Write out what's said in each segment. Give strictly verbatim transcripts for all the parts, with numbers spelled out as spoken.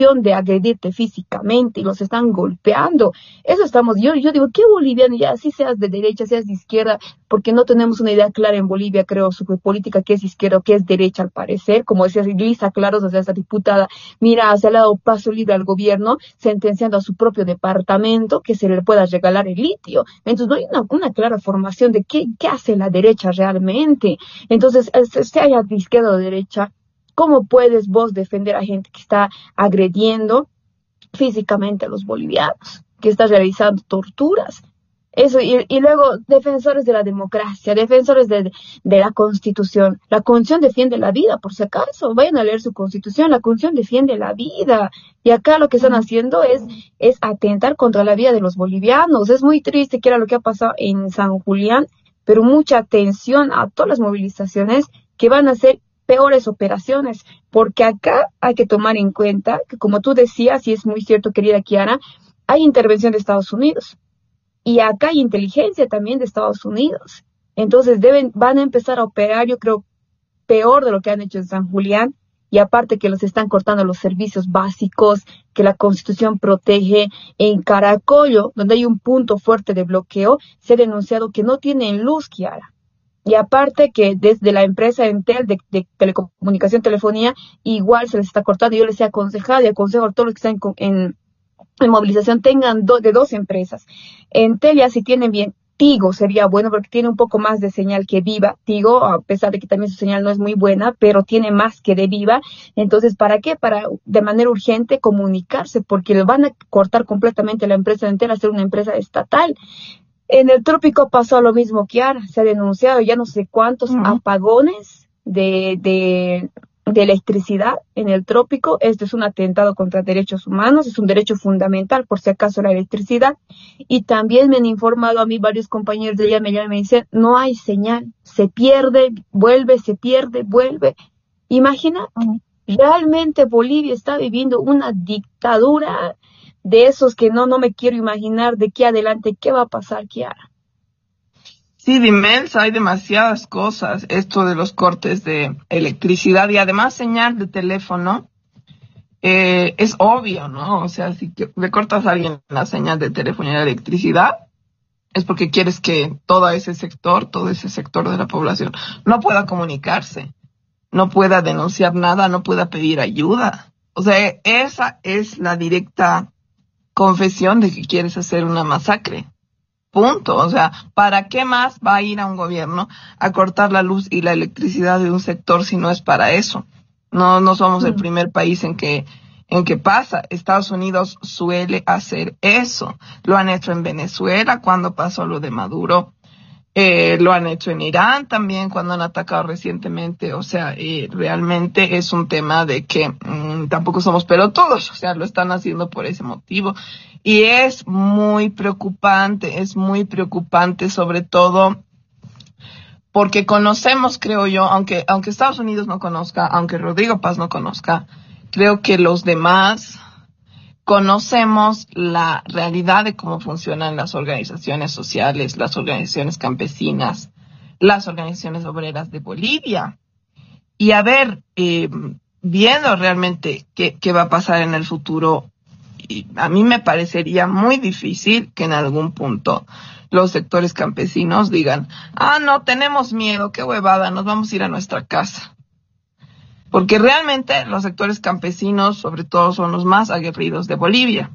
de agredirte físicamente y los están golpeando. Eso estamos, yo, yo digo, ¿qué boliviano? Ya, si seas de derecha, seas de izquierda, porque no tenemos una idea clara en Bolivia, creo, su política, que es izquierda o que es derecha al parecer. Como decía Lisa Claros, o sea, esta diputada, mira, se le ha dado paso libre al gobierno, sentenciando a su propio departamento que se le pueda regalar el litio. Entonces no hay una, una clara formación de qué, qué hace la derecha realmente. Entonces, sea ya de izquierda o de derecha, ¿cómo puedes vos defender a gente que está agrediendo físicamente a los bolivianos, que está realizando torturas? Eso, y, y luego, defensores de la democracia, defensores de, de la Constitución. La Constitución defiende la vida, por si acaso, vayan a leer su Constitución, la Constitución defiende la vida. Y acá lo que están haciendo es, es atentar contra la vida de los bolivianos. Es muy triste que era lo que ha pasado en San Julián, pero mucha atención a todas las movilizaciones que van a ser peores operaciones, porque acá hay que tomar en cuenta que, como tú decías, y es muy cierto, querida Kiara, hay intervención de Estados Unidos. Y acá hay inteligencia también de Estados Unidos. Entonces deben, van a empezar a operar, yo creo, peor de lo que han hecho en San Julián. Y aparte que los están cortando los servicios básicos que la Constitución protege. En Caracollo, donde hay un punto fuerte de bloqueo, se ha denunciado que no tienen luz, Kiara. Y aparte que desde la empresa Entel de, de telecomunicación, telefonía, igual se les está cortando. Yo les he aconsejado y aconsejo a todos los que están en, en en movilización tengan do, de dos empresas. Entel ya si tienen bien, Tigo sería bueno porque tiene un poco más de señal que Viva. Tigo, a pesar de que también su señal no es muy buena, pero tiene más que de Viva. Entonces, ¿para qué? Para de manera urgente comunicarse, porque le van a cortar completamente la empresa Entel a ser una empresa estatal. En el trópico pasó lo mismo, Kiara. Se ha denunciado ya no sé cuántos uh-huh. apagones de, de de electricidad en el trópico. Esto es un atentado contra derechos humanos, es un derecho fundamental, por si acaso, la electricidad. Y también me han informado a mí varios compañeros de allá, me llaman y me dicen, no hay señal, se pierde, vuelve, se pierde, vuelve. Imagina, realmente Bolivia está viviendo una dictadura de esos que no, no me quiero imaginar de aquí adelante qué va a pasar, Kiara. Sí, Dimels, hay demasiadas cosas, esto de los cortes de electricidad y además señal de teléfono, eh, es obvio, ¿no? O sea, si le cortas a alguien la señal de teléfono y la electricidad, es porque quieres que todo ese sector, todo ese sector de la población no pueda comunicarse, no pueda denunciar nada, no pueda pedir ayuda. O sea, esa es la directa confesión de que quieres hacer una masacre. Punto. O sea, ¿para qué más va a ir a un gobierno a cortar la luz y la electricidad de un sector si no es para eso? No, no somos el primer país en que, en que pasa. Estados Unidos suele hacer eso. Lo han hecho en Venezuela cuando pasó lo de Maduro. Eh, lo han hecho en Irán también cuando han atacado recientemente. O sea, eh, realmente es un tema de que mmm, tampoco somos pelotudos. O sea, lo están haciendo por ese motivo. Y es muy preocupante, es muy preocupante, sobre todo porque conocemos, creo yo, aunque, aunque Estados Unidos no conozca, aunque Rodrigo Paz no conozca, creo que los demás conocemos la realidad de cómo funcionan las organizaciones sociales, las organizaciones campesinas, las organizaciones obreras de Bolivia. Y a ver, eh, viendo realmente qué, qué va a pasar en el futuro, y a mí me parecería muy difícil que en algún punto los sectores campesinos digan, ah, no, tenemos miedo, qué huevada, nos vamos a ir a nuestra casa. Porque realmente los sectores campesinos, sobre todo, son los más aguerridos de Bolivia.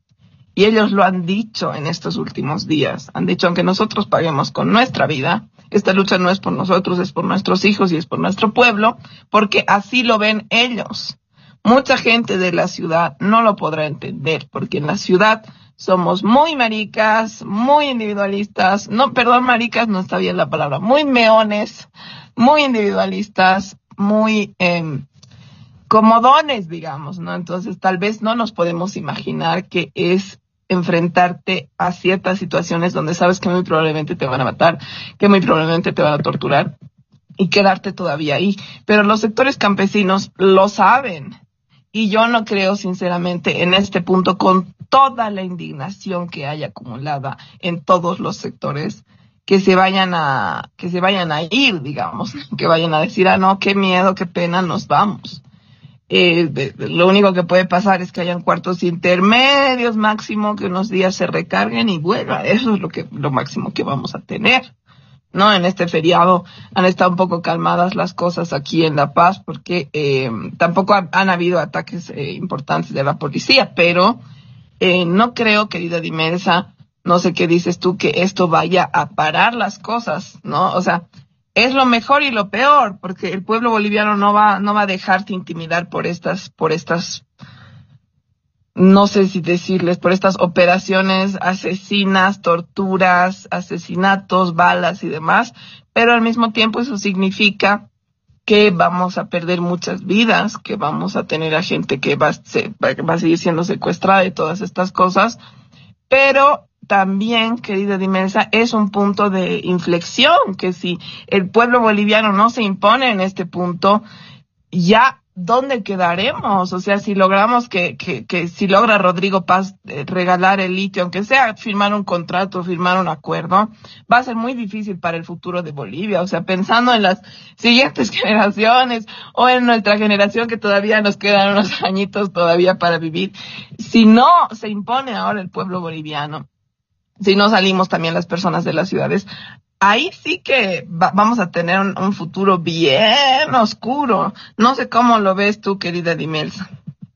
Y ellos lo han dicho en estos últimos días. Han dicho, aunque nosotros paguemos con nuestra vida, esta lucha no es por nosotros, es por nuestros hijos y es por nuestro pueblo, porque así lo ven ellos. Mucha gente de la ciudad no lo podrá entender, porque en la ciudad somos muy maricas, muy individualistas, no, perdón, maricas no está bien la palabra, muy meones, muy individualistas, muy eh, comodones, digamos, ¿no? Entonces tal vez no nos podemos imaginar que es enfrentarte a ciertas situaciones donde sabes que muy probablemente te van a matar, que muy probablemente te van a torturar y quedarte todavía ahí. Pero los sectores campesinos lo saben. Y yo no creo, sinceramente, en este punto, con toda la indignación que hay acumulada en todos los sectores, que se vayan a, que se vayan a ir, digamos, que vayan a decir, ah, no, qué miedo, qué pena, nos vamos. Eh, de, de, lo único que puede pasar es que hayan cuartos intermedios máximo, que unos días se recarguen y vuelva. Eso es lo que lo máximo que vamos a tener, ¿no? En este feriado han estado un poco calmadas las cosas aquí en La Paz porque eh, tampoco ha, han habido ataques eh, importantes de la policía, pero eh, no creo, querida Dimelsa, no sé qué dices tú, que esto vaya a parar las cosas, ¿no? O sea, es lo mejor y lo peor, porque el pueblo boliviano no va, no va a dejarse intimidar por estas, por estas, no sé si decirles, por estas operaciones asesinas, torturas, asesinatos, balas y demás, pero al mismo tiempo eso significa que vamos a perder muchas vidas, que vamos a tener a gente que va, se, va a seguir siendo secuestrada y todas estas cosas, pero también, querida Dimelsa, es un punto de inflexión, que si el pueblo boliviano no se impone en este punto, ya, ¿dónde quedaremos? O sea, si logramos que, que, que si logra Rodrigo Paz eh, regalar el litio, aunque sea firmar un contrato, firmar un acuerdo, va a ser muy difícil para el futuro de Bolivia. O sea, pensando en las siguientes generaciones o en nuestra generación que todavía nos quedan unos añitos todavía para vivir, si no se impone ahora el pueblo boliviano, si no salimos también las personas de las ciudades, ahí sí que va, vamos a tener un, un futuro bien oscuro. No sé cómo lo ves tú, querida Dimelsa.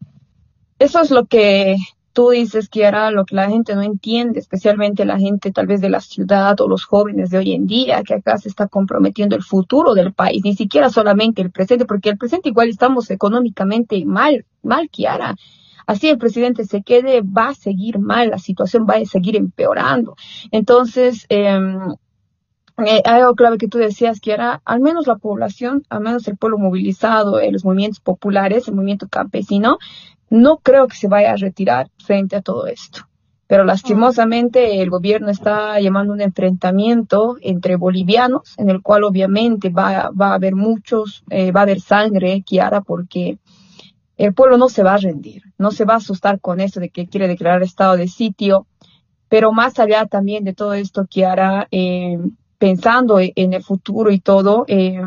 Eso es lo que tú dices, Kiara, lo que la gente no entiende, especialmente la gente tal vez de la ciudad o los jóvenes de hoy en día, que acá se está comprometiendo el futuro del país, ni siquiera solamente el presente, porque el presente igual estamos económicamente mal, mal, Kiara. Así el presidente se quede, va a seguir mal, la situación va a seguir empeorando. Entonces, eh, eh, algo clave que tú decías, que era al menos la población, al menos el pueblo movilizado, eh, los movimientos populares, el movimiento campesino, no creo que se vaya a retirar frente a todo esto. Pero lastimosamente el gobierno está llamando un enfrentamiento entre bolivianos, en el cual obviamente va, va a haber muchos, eh, va a haber sangre, Kiara, porque el pueblo no se va a rendir, no se va a asustar con esto de que quiere declarar estado de sitio, pero más allá también de todo esto, Kiara, eh, pensando en el futuro y todo, eh,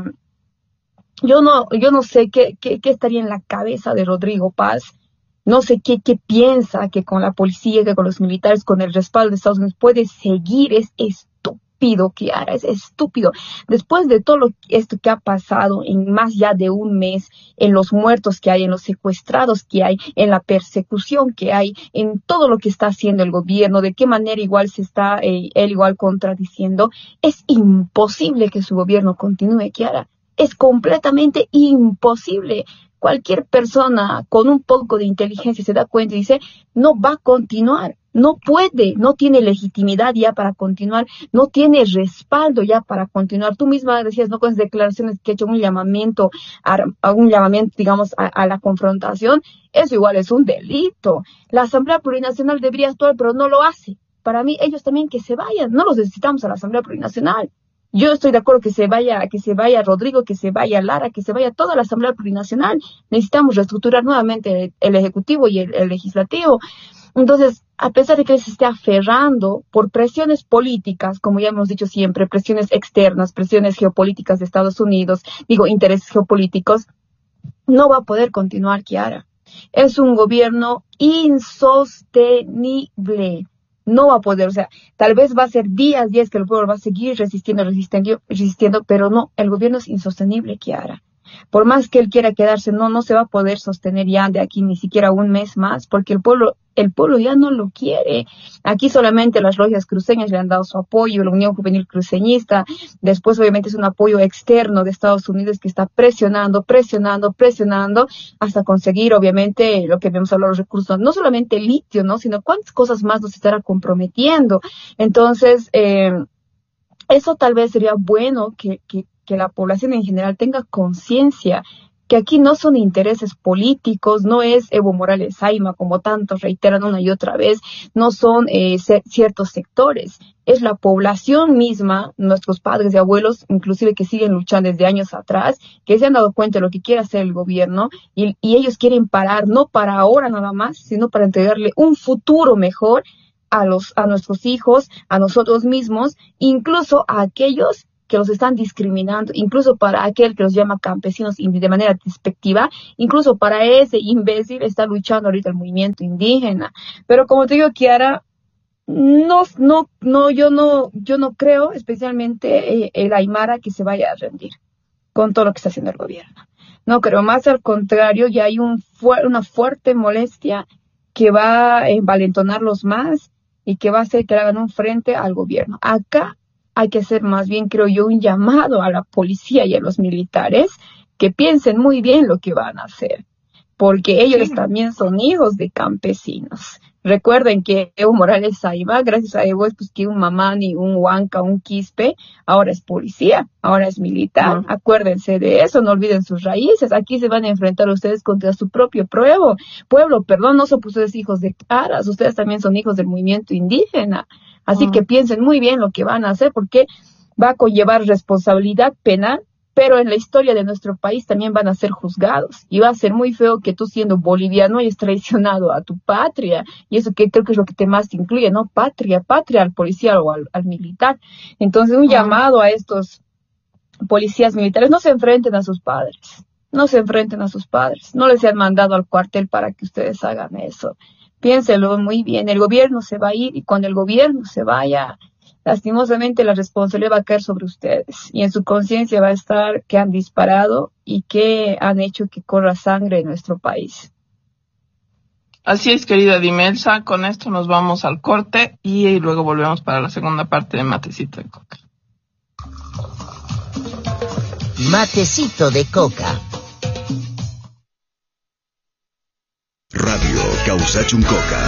yo no, yo no sé qué, qué, qué estaría en la cabeza de Rodrigo Paz, no sé qué, qué piensa que con la policía, que con los militares, con el respaldo de Estados Unidos puede seguir, es estúpido, Kiara, es estúpido. Después de todo lo, esto que ha pasado en más ya de un mes, en los muertos que hay, en los secuestrados que hay, en la persecución que hay, en todo lo que está haciendo el gobierno, de qué manera igual se está eh, él igual contradiciendo, es imposible que su gobierno continúe, Kiara. Es completamente imposible. Cualquier persona con un poco de inteligencia se da cuenta y dice, no va a continuar, no puede, no tiene legitimidad ya para continuar, no tiene respaldo ya para continuar. Tú misma decías, ¿no? Con las declaraciones que ha hecho un llamamiento, a, a un llamamiento, digamos, a, a la confrontación, eso igual es un delito. La Asamblea Plurinacional debería actuar, pero no lo hace. Para mí, ellos también que se vayan, no los necesitamos a la Asamblea Plurinacional. Yo estoy de acuerdo que se vaya, que se vaya Rodrigo, que se vaya Lara, que se vaya toda la Asamblea Plurinacional. Necesitamos reestructurar nuevamente el Ejecutivo y el, el Legislativo. Entonces, a pesar de que se esté aferrando por presiones políticas, como ya hemos dicho siempre, presiones externas, presiones geopolíticas de Estados Unidos, digo, intereses geopolíticos, no va a poder continuar, Kiara. Es un gobierno insostenible. No va a poder, o sea, tal vez va a ser días, días que el pueblo va a seguir resistiendo, resistiendo, resistiendo, pero no, el gobierno es insostenible, Kiara. Por más que él quiera quedarse, no, no se va a poder sostener ya de aquí ni siquiera un mes más, porque el pueblo, el pueblo ya no lo quiere. Aquí solamente las logias cruceñas le han dado su apoyo, la Unión Juvenil Cruceñista, después obviamente es un apoyo externo de Estados Unidos que está presionando, presionando, presionando, hasta conseguir obviamente lo que vemos hablar los recursos, no solamente el litio, ¿no? Sino cuántas cosas más nos estará comprometiendo. Entonces, eh, eso tal vez sería bueno que, que que la población en general tenga conciencia que aquí no son intereses políticos, no es Evo Morales Saima, como tantos reiteran una y otra vez, no son eh, ciertos sectores, es la población misma, nuestros padres y abuelos, inclusive que siguen luchando desde años atrás, que se han dado cuenta de lo que quiere hacer el gobierno y, y ellos quieren parar, no para ahora nada más, sino para entregarle un futuro mejor a los, a nuestros hijos, a nosotros mismos, incluso a aquellos que los están discriminando, incluso para aquel que los llama campesinos de manera despectiva, incluso para ese imbécil está luchando ahorita el movimiento indígena. Pero como te digo, Kiara, no, no, no, yo no, yo no creo, especialmente eh, el Aymara, que se vaya a rendir con todo lo que está haciendo el gobierno. No creo, más al contrario, ya hay un fu- una fuerte molestia que va a envalentonarlos más y que va a hacer que hagan un frente al gobierno. Acá hay que hacer más bien, creo yo, un llamado a la policía y a los militares que piensen muy bien lo que van a hacer, porque ellos sí. también son hijos de campesinos. Recuerden que Evo Morales Saiba, gracias a Evo, es pues que un mamani, un huanca, un quispe, ahora es policía, ahora es militar. Uh-huh. Acuérdense de eso, no olviden sus raíces. Aquí se van a enfrentar ustedes contra su propio pueblo. Pueblo, perdón, no son ustedes hijos de caras, ustedes también son hijos del movimiento indígena. Así uh-huh. que piensen muy bien lo que van a hacer, porque va a conllevar responsabilidad penal, pero en la historia de nuestro país también van a ser juzgados. Y va a ser muy feo que tú, siendo boliviano, hayas traicionado a tu patria. Y eso que creo que es lo que te más te incluye, ¿no? Patria, patria al policía o al, al militar. Entonces, un uh-huh. llamado a estos policías militares: no se enfrenten a sus padres. No se enfrenten a sus padres. No les han mandado al cuartel para que ustedes hagan eso. Piénselo muy bien. El gobierno se va a ir, y cuando el gobierno se vaya, lastimosamente la responsabilidad va a caer sobre ustedes, y en su conciencia va a estar que han disparado y que han hecho que corra sangre en nuestro país. Así es, querida Dimelsa, con esto nos vamos al corte y luego volvemos para la segunda parte de Matecito de Coca. Matecito de Coca. Radio Causachun Coca.